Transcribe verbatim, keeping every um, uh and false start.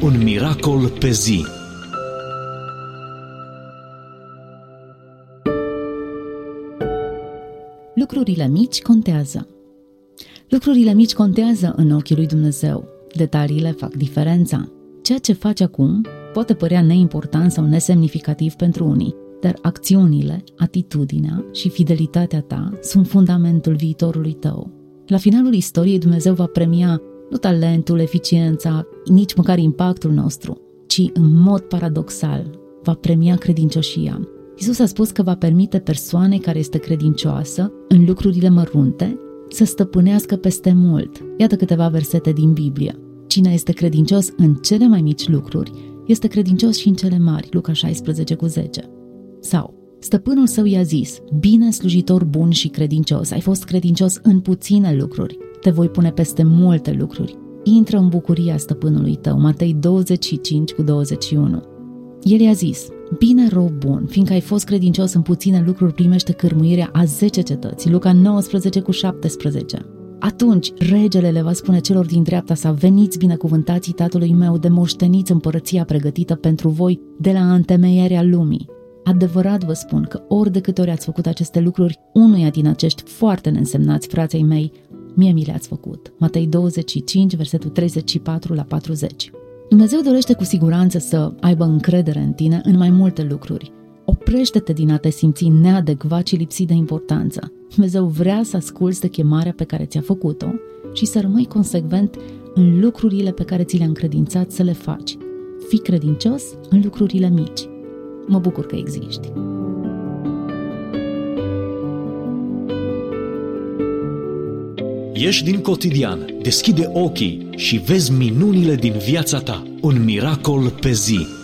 Un miracol pe zi. Lucrurile mici contează. Lucrurile mici contează în ochii lui Dumnezeu. Detaliile fac diferența. Ceea ce faci acum poate părea neimportant sau nesemnificativ pentru unii, dar acțiunile, atitudinea și fidelitatea ta sunt fundamentul viitorului tău. La finalul istoriei, Dumnezeu va premia nu talentul, eficiența, nici măcar impactul nostru, ci în mod paradoxal va premia credincioșia. Iisus a spus că va permite persoanei care este credincioasă în lucrurile mărunte să stăpânească peste mult. Iată câteva versete din Biblie. Cine este credincios în cele mai mici lucruri, este credincios și în cele mari. Luca șaisprezece cu zece. Sau, stăpânul său i-a zis: bine, slujitor bun și credincios, ai fost credincios în puține lucruri, te voi pune peste multe lucruri. Intră în bucuria stăpânului tău. Matei douăzeci și cinci cu douăzeci și unu. El i-a zis: bine, rob bun, fiindcă ai fost credincios în puține lucruri, primește cârmuirea a zece cetăți. Luca nouăsprezece cu șaptesprezece. Atunci regele le va spune celor din dreapta sa: veniți binecuvântații tatălui meu, de moșteniți împărăția pregătită pentru voi de la întemeierea lumii. Adevărat vă spun că ori de câte ori ați făcut aceste lucruri unuia din acești foarte neînsemnați frații mei, mie mi le-ați făcut. Matei douăzeci și cinci, versetul treizeci și patru la patruzeci. Dumnezeu dorește cu siguranță să aibă încredere în tine în mai multe lucruri. Oprește-te din a te simți neadecvat și lipsit de importanță. Dumnezeu vrea să asculți de chemarea pe care ți-a făcut-o și să rămâi consecvent în lucrurile pe care ți le-a încredințat să le faci. Fii credincios în lucrurile mici. Mă bucur că existi. Ieși din cotidian, deschide ochii și vezi minunile din viața ta. Un miracol pe zi.